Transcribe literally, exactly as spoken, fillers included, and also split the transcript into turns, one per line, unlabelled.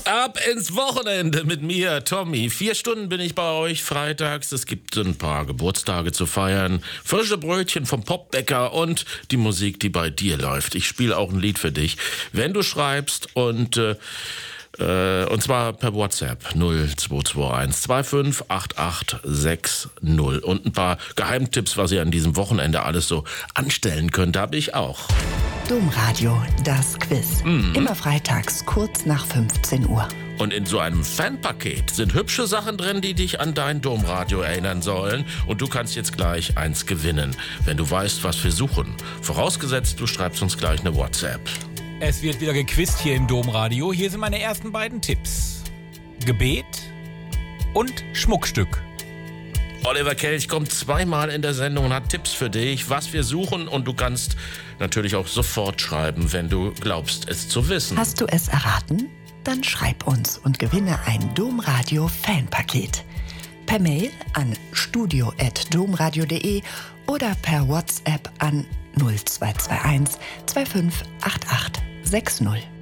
Ab ins Wochenende mit mir, Tommy. Vier Stunden bin ich bei euch freitags. Es gibt ein paar Geburtstage zu feiern, frische Brötchen vom Popbäcker und die Musik, die bei dir läuft. Ich spiele auch ein Lied für dich, wenn du schreibst und äh, äh, und zwar per WhatsApp null zwei zwei eins zwei fünf acht acht sechs null und ein paar Geheimtipps, was ihr an diesem Wochenende alles so anstellen könnt, habe ich auch.
Domradio, das Quiz. Mhm. Immer freitags, kurz nach fünfzehn Uhr.
Und in so einem Fanpaket sind hübsche Sachen drin, die dich an dein Domradio erinnern sollen. Und du kannst jetzt gleich eins gewinnen, wenn du weißt, was wir suchen. Vorausgesetzt, du schreibst uns gleich eine WhatsApp.
Es wird wieder gequizt hier im Domradio. Hier sind meine ersten beiden Tipps. Gebet und Schmuckstück.
Oliver Kelch kommt zweimal in der Sendung und hat Tipps für dich, was wir suchen. Und du kannst natürlich auch sofort schreiben, wenn du glaubst, es zu wissen.
Hast du es erraten? Dann schreib uns und gewinne ein Domradio-Fanpaket. Per Mail an studio at domradio punkt de oder per WhatsApp an null zwei zwei eins zwei fünf acht acht sechs null.